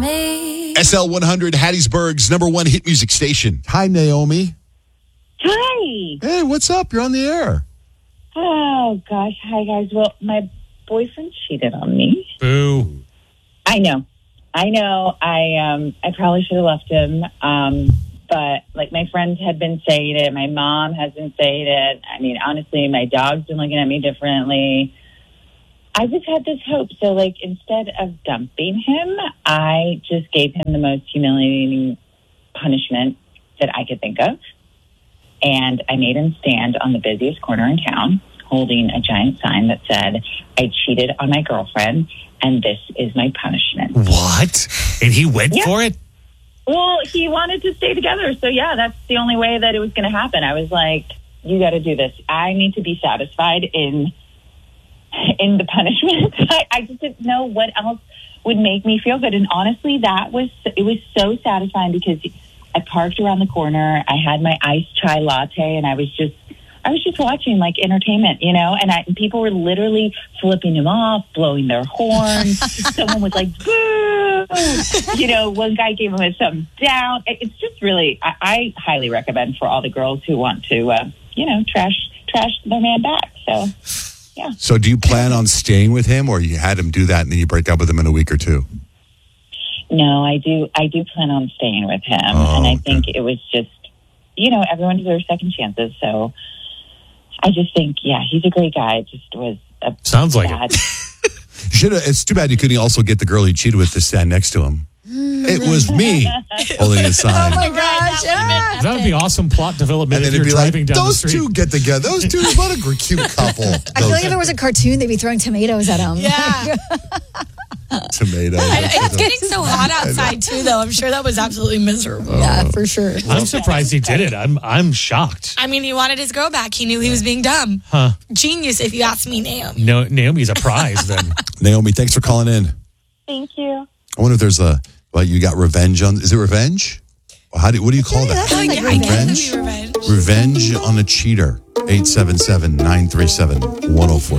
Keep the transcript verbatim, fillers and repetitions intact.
say. S L one hundred, Hattiesburg's number one hit music station. Hi, Naomi. Hi. Hey, what's up? You're on the air. Oh, gosh. Hi, guys. Well, my boyfriend cheated on me. Boo. I know. I know. I um, I probably should have left him. Um, but, like, my friends had been saying it. My mom has been saying it. I mean, honestly, my dog's been looking at me differently. I just had this hope. So, like, instead of dumping him, I just gave him the most humiliating punishment that I could think of. And I made him stand on the busiest corner in town holding a giant sign that said, I cheated on my girlfriend, and this is my punishment. What? And he went Yeah. for it? Well, he wanted to stay together. So, yeah, that's the only way that it was going to happen. I was like, you got to do this. I need to be satisfied in in the punishment. I, I just didn't know what else would make me feel good. And honestly, that was, it was so satisfying because I parked around the corner. I had my iced chai latte, and I was just, I was just watching like entertainment, you know, and, I, and people were literally flipping him off, blowing their horns. Someone was like, boo! You know, one guy gave him a thumb down. It, it's just really, I, I highly recommend for all the girls who want to, uh, you know, trash, trash their man back. So, yeah. So do you plan on staying with him, or you had him do that and then you break up with him in a week or two? No, I do. I do plan on staying with him, Oh, and I okay. think it was just, you know, everyone deserves second chances. So, I just think, yeah, he's a great guy. It just was a Sounds like bad. it. Should It's too bad you couldn't also get the girl he cheated with to stand next to him. It was me holding a sign. Oh my gosh. Yeah. That would be awesome plot development And if then you're it'd be like, driving down the those street. two get together. Those two, what a gr- cute couple. I feel like if there was a cartoon, they'd be throwing tomatoes at him. Yeah. tomatoes. It's getting so hot outside, too, though. I'm sure that was absolutely miserable. Yeah, for sure. I'm surprised he did it. I'm I'm shocked. I mean, he wanted his girl back. He knew he was being dumb. Huh. Genius, if you ask me, Naomi. No, Naomi's a prize then. Naomi, thanks for calling in. Thank you. I wonder if there's a, well, you got revenge on, is it revenge? Well, how do, what do you call Yeah, that? that's like Yeah, I guess Revenge? it'd be revenge. Revenge on a cheater. eight seven seven, nine three seven, one oh four